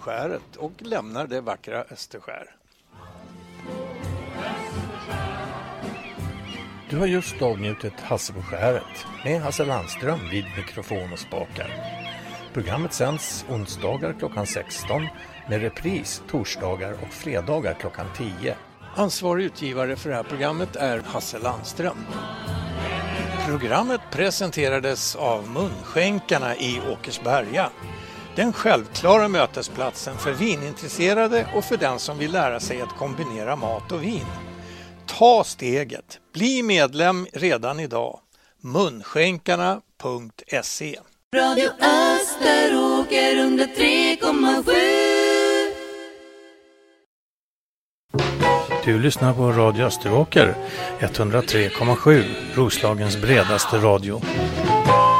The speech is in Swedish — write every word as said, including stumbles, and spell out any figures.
Hasseboskäret och lämnar det vackra Österskär. Du har just avnjutit Hasseboskäret med Hasse Landström vid mikrofon och spakar. Programmet sänds onsdagar klockan sexton med repris torsdagar och fredagar klockan tio. Ansvarig utgivare för det här programmet är Hasse Landström. Programmet presenterades av Munskänkarna i Åkersberga. Den självklara mötesplatsen för vinintresserade och för den som vill lära sig att kombinera mat och vin. Ta steget. Bli medlem redan idag. munskänkarna punkt se. Radio Österåker under tre komma sju. Du lyssnar på Radio Österåker etthundratre komma sju, Roslagens bredaste radio.